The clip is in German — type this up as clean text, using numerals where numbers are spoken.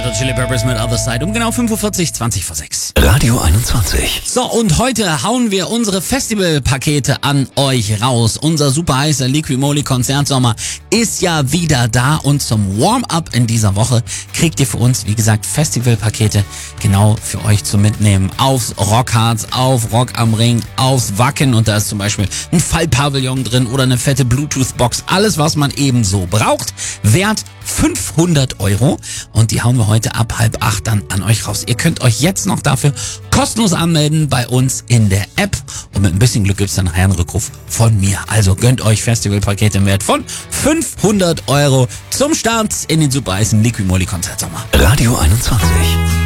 Red Hot Chili Peppers mit Other Side um genau 5:40 Uhr, 20 vor 6. Radio 21. So, und heute hauen wir unsere Festivalpakete an euch raus. Unser super heißer Liqui-Moly Konzertsommer ist ja wieder da und zum Warm-up in dieser Woche kriegt ihr für uns, wie gesagt, Festivalpakete genau für euch zum Mitnehmen aufs Rockharz, auf Rock am Ring, aufs Wacken, und da ist zum Beispiel ein Fallpavillon drin oder eine fette Bluetooth-Box. Alles, was man eben so braucht, wert 500 Euro, und die hauen wir heute ab 7:30 dann an euch raus. Ihr könnt euch jetzt noch dafür kostenlos anmelden bei uns in der App, und mit ein bisschen Glück gibt's dann nachher einen Rückruf von mir. Also gönnt euch Festivalpakete im Wert von 500 Euro zum Start in den super heißen Liqui-Moly Konzertsommer. Radio 21.